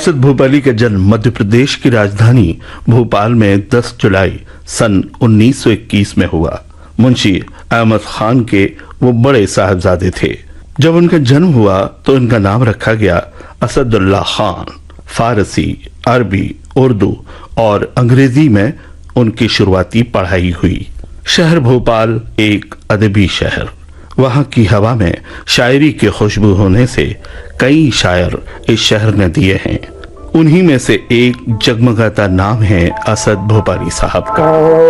असद भोपाली का जन्म मध्य प्रदेश की राजधानी भोपाल में 10 जुलाई सन 1921 में हुआ। मुंशी अहमद खान के वो बड़े साहबजादे थे। जब उनका जन्म हुआ तो इनका नाम रखा गया असदुल्ला खान। फारसी, अरबी, उर्दू और अंग्रेजी में उनकी शुरुआती पढ़ाई हुई। शहर भोपाल एक अदबी शहर। वहाँ की हवा में शायरी की खुशबू होने से कई शायर इस शहर ने दिए हैं। उन्हीं में से एक जगमगाता नाम है असद भोपाली साहब का।